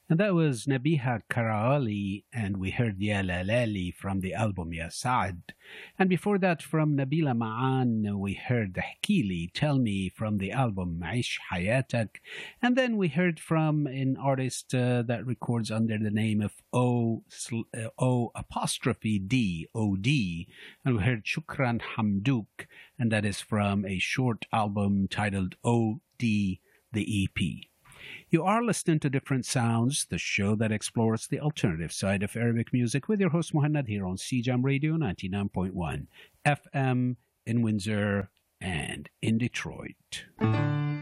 And that was Nabiha Karaali, and we heard Ya Lalali from the album Ya Saad. And before that, from Nabila Ma'an, we heard Hkili, Tell Me from the album Aish Hayatak. And then we heard from an artist that records under the name of O apostrophe D, O D. And we heard Shukran Hamdouk, and that is from a short album titled O D, the EP. You are listening to Different Sounds, the show that explores the alternative side of Arabic music with your host Muhammad here on CJAM Radio 99.1 FM in Windsor and in Detroit.